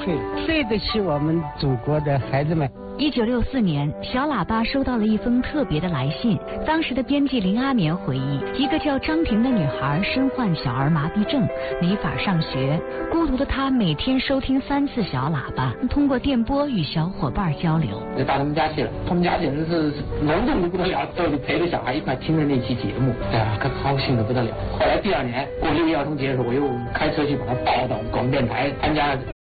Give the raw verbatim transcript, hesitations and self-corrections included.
岁，对得起我们祖国的孩子们。 一九六四年，小喇叭收到了一封特别的来信。当时的编辑林阿棉回忆，一个叫张婷的女孩身患小儿麻痹症，没法上学。孤独的她每天收听三次小喇叭，通过电波与小伙伴交流。 就到他们家去了，他们家简直是隆重的不得了，都得陪着小孩一块听着那期节目，哎呀，可高兴的不得了。后来第二年过六一儿童节的时候，我又开车去把他抱到广播电台参加